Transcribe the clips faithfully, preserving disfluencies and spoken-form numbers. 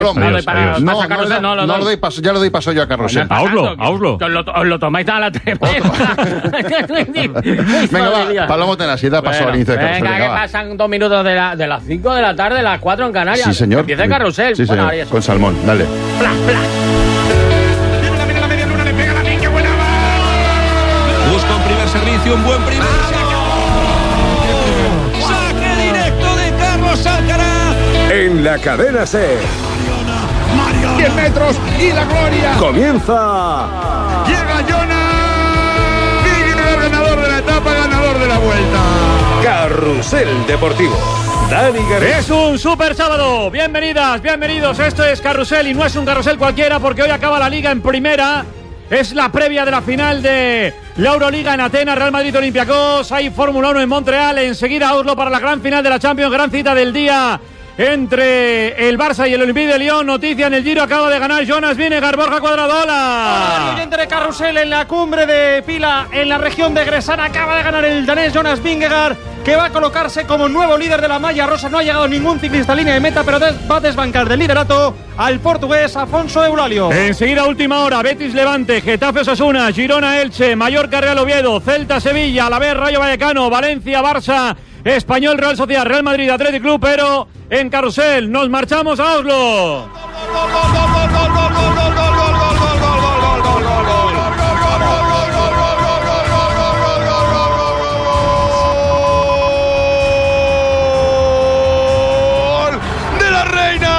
No, Adiós, para, adiós. para No, sacarnos no, el- no, no, lo lo doy paso, ya lo doy paso yo a Carrusel. Bueno, A Oslo, pasando, a Oslo. que Os lo, os lo tomáis a la tremenda. Venga, va, Paloma Tenasita pasó al inicio de Carrusel. Venga, que va. pasan dos minutos de, la, de las cinco de la tarde, las cuatro en Canarias. Sí, señor. Empieza el carrusel. Sí, Bueno, señor. ahora ya Con salmón, dale. Plas, plas. Viene la media, la media luna, le pega la media, buena va. Busca un primer servicio, un buen primer. Saque directo de Carlos Alcaraz. En la cadena SER diez metros y la gloria. comienza Llega Jonas. Vingegaard, ganador de la etapa, ganador de la vuelta. Carrusel Deportivo. Dani García. Es un super sábado. Bienvenidas, bienvenidos. Esto es Carrusel y no es un carrusel cualquiera porque hoy acaba la Liga en primera. Es la previa de la final de la Euroliga en Atenas, Real Madrid Olympiacos. Hay Fórmula uno en Montreal. Enseguida Oslo para la gran final de la Champions. Gran cita del día entre el Barça y el Olympique de Lyon. Noticia en el Giro, acaba de ganar Jonas Vingegaard. Borja Cuadradola. Oyente de Carrusel en la cumbre de Pila, en la región de Gresana, acaba de ganar el danés Jonas Vingegaard, que va a colocarse como nuevo líder de la malla rosa. No ha llegado ningún ciclista a línea de meta, pero des- va a desbancar del liderato al portugués Afonso Eulalio. Enseguida última hora, Betis Levante, Getafe Osasuna, Girona Elche, Mallorca Real Oviedo, Celta Sevilla, Alavés Rayo Vallecano, Valencia Barça, Español Real Sociedad, Real Madrid Athletic Club, pero en Carrusel nos marchamos a Oslo. De la reina.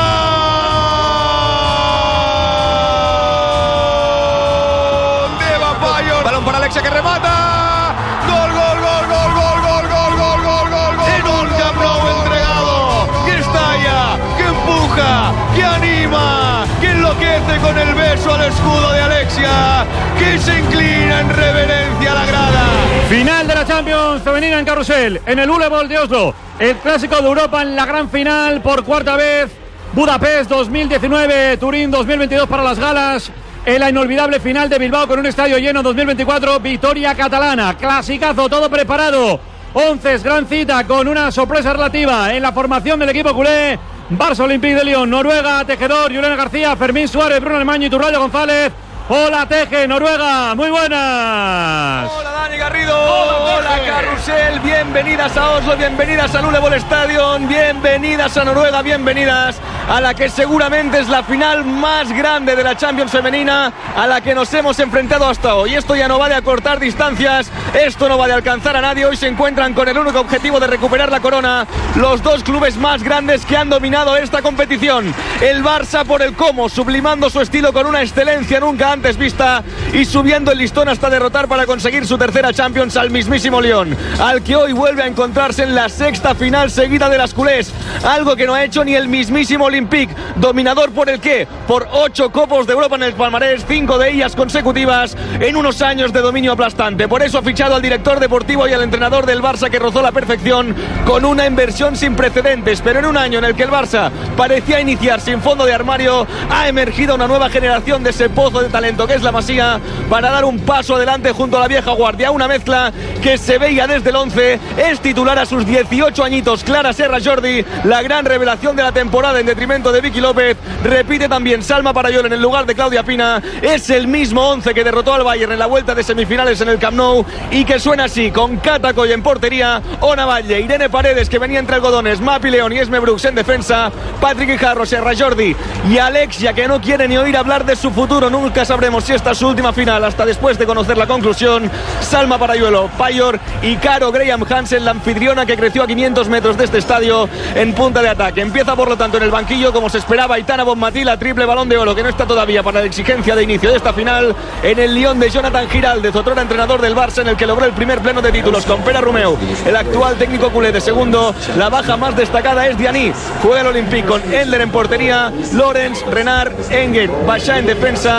De Babayo. Balón para Alexia que remata. Gol, gol, gol, gol, gol, gol, gol, gol, gol, gol, gol. En un Camp Nou entregado. Que estalla, que empuja, que anima, que enloquece con el beso al escudo de Alexia, que se inclina en reverencia a la grada. Final de la Champions femenina en Carrusel, en el Ulebol de Oslo. El clásico de Europa en la gran final por cuarta vez. Budapest dos mil diecinueve, Turín dos mil veintidós para las galas. En la inolvidable final de Bilbao con un estadio lleno dos mil veinticuatro, victoria catalana. Clasicazo, todo preparado. Once, gran cita con una sorpresa relativa en la formación del equipo culé. Barça Olympique de Lyon, Noruega, Tejedor, Juliana García, Fermín Suárez, Bruno Alemán y Turrallo González. Hola Teje, Noruega, muy buenas. Hola Dani Garrido, hola, hola Carrusel, bienvenidas a Oslo, bienvenidas al Ulebol Stadion, bienvenidas a Noruega, bienvenidas a la que seguramente es la final más grande de la Champions femenina a la que nos hemos enfrentado hasta hoy. Esto ya no va de acortar distancias, esto no va de alcanzar a nadie. Hoy se encuentran con el único objetivo de recuperar la corona los dos clubes más grandes que han dominado esta competición. El Barça por el cómo, sublimando su estilo con una excelencia nunca antes vista y subiendo el listón hasta derrotar para conseguir su tercera Champions al mismísimo Lyon, al que hoy vuelve a encontrarse en la sexta final seguida de las culés, algo que no ha hecho ni el mismísimo Olympique, dominador por el qué, por ocho copos de Europa en el palmarés, cinco de ellas consecutivas en unos años de dominio aplastante. Por eso ha fichado al director deportivo y al entrenador del Barça, que rozó la perfección con una inversión sin precedentes, pero en un año en el que el Barça parecía iniciar sin fondo de armario, ha emergido una nueva generación de ese pozo de talento que es la Masía para dar un paso adelante junto a la vieja guardia, una mezcla que se veía desde el once. Es titular a sus dieciocho añitos Clara Serra Jordi, la gran revelación de la temporada en detrimento de Vicky López. Repite también Salma Parayol en el lugar de Claudia Pina. Es el mismo once que derrotó al Bayern en la vuelta de semifinales en el Camp Nou y que suena así, con Cata Coll en portería, Ona Valle, Irene Paredes, que venía entre algodones, Mapi León y Esme Brooks en defensa, Patrick Guijarro, Serra Jordi y Alexia, que no quiere ni oír hablar de su futuro. Nunca sabremos si esta es su última final hasta después de conocer la conclusión. Salma Parayuelo, Payor y Caro Graham Hansen, la anfitriona que creció a quinientos metros de este estadio en punta de ataque. Empieza por lo tanto en el banquillo, como se esperaba, Aitana Bonmatí, la triple balón de oro que no está todavía para la exigencia de inicio de esta final en el Lyon de Jonathan Giraldez, otrora entrenador del Barça, en el que logró el primer pleno de títulos con Pere Romeu, el actual técnico culé de segundo. La baja más destacada es Diani, juega el Olympique con Elder en portería, Lorenz, Renard, Enger, Bachá en defensa,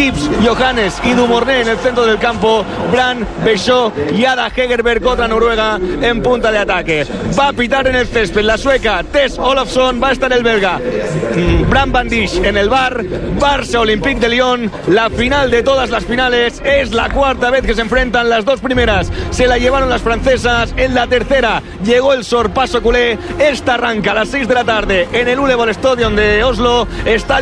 Gibbs, Johannes y Dumorné en el centro del campo, Brand, Bechó y Ada Hegerberg, otra noruega, en punta de ataque. Va a pitar en el césped la sueca Tess Olofsson, va a estar el belga Bram van Dijk en el bar. Barça Olympique de Lyon, la final de todas las finales, es la cuarta vez que se enfrentan. Las dos primeras se la llevaron las francesas, en la tercera llegó el sorpaso culé. Esta arranca a las seis de la tarde en el Ullevål Stadium de Oslo. Estadio